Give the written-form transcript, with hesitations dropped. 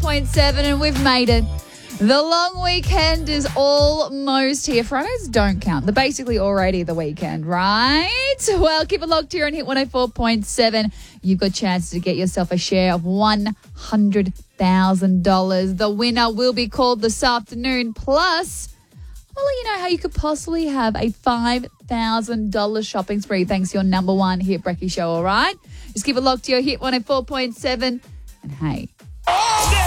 104.7 and we've made it. The long weekend is almost here. Fridays don't count. They're basically already the weekend, right? Well, keep it locked here on Hit 104.7. You've got a chance to get yourself a share of $100,000. The winner will be called this afternoon. Plus, I'll let you know how you could possibly have a $5,000 shopping spree thanks to your number one Hit Brekkie show, all right? Just keep it locked to your Hit 104.7. And hey,